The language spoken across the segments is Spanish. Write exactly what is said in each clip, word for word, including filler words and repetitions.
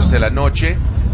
once de la noche.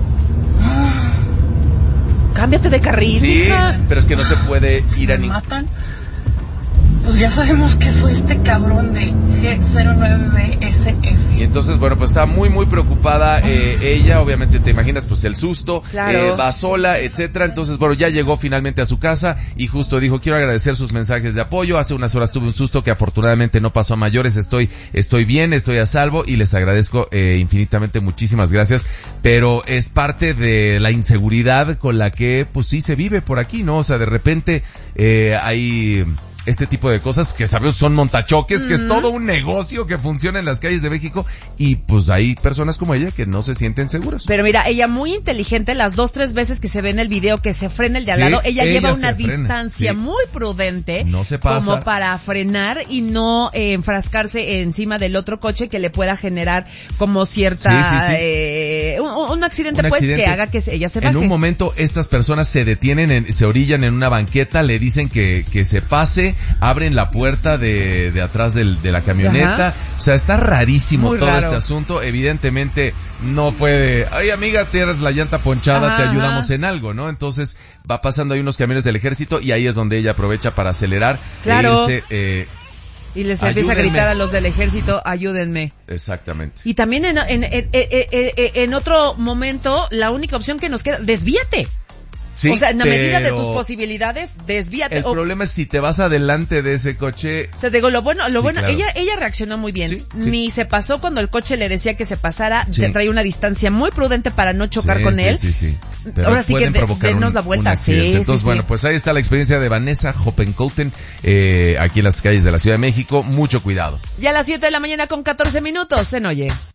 Cámbiate de carril, Sí, hija. pero es que no se puede ir a ningún... matan, pues ya sabemos que fue este cabrón de G cero nueve B S F. Y entonces, bueno, pues está muy, muy preocupada eh, ella, obviamente te imaginas pues el susto, claro. eh, va sola, etcétera. Entonces, bueno, ya llegó finalmente a su casa y justo dijo, quiero agradecer sus mensajes de apoyo. Hace unas horas tuve un susto que afortunadamente no pasó a mayores, estoy estoy bien, estoy a salvo y les agradezco eh, infinitamente, muchísimas gracias. Pero es parte de la inseguridad con la que, pues sí, se vive por aquí, ¿no? O sea, de repente eh, hay... este tipo de cosas que sabemos son montachoques, mm. que es todo un negocio que funciona en las calles de México y pues hay personas como ella que no se sienten seguras. Pero mira, ella muy inteligente, las dos, tres veces que se ve en el video que se frena el de al sí, lado, ella, ella lleva una frena, distancia sí. muy prudente, no se pasa. como para frenar y no eh, enfrascarse encima del otro coche que le pueda generar como cierta, sí, sí, sí. Eh, un, un accidente un pues accidente. que haga que ella se baje. En un momento estas personas se detienen, en, se orillan en una banqueta, le dicen que, que se pase, abren la puerta de, de atrás del, de la camioneta. Ajá. O sea, está rarísimo muy todo raro. Este asunto. Evidentemente no fue de, ay amiga, tienes la llanta ponchada, ajá, te ayudamos ajá. en algo, ¿no? Entonces va pasando ahí unos camiones del ejército y ahí es donde ella aprovecha para acelerar. Claro. E irse, eh, y les empieza a gritar a los del ejército, ayúdenme. Exactamente. Y también en, en, en, en, en, en otro momento, la única opción que nos queda, desvíate. Sí, o sea, en la pero... medida de tus posibilidades, desvíate. El o... problema es si te vas adelante de ese coche. O sea, digo, lo bueno, lo sí, bueno, claro. ella, ella reaccionó muy bien. Sí, sí. Ni se pasó cuando el coche le decía que se pasara, sí. te trae una distancia muy prudente para no chocar sí, con sí, él. Sí, sí, Pero ahora sí que de, denos un, la vuelta. Sí, Entonces, sí, bueno, sí. pues ahí está la experiencia de Vanessa Hoppenkouten, eh, aquí en las calles de la Ciudad de México. Mucho cuidado. Ya a las siete de la mañana con catorce minutos, en Oye.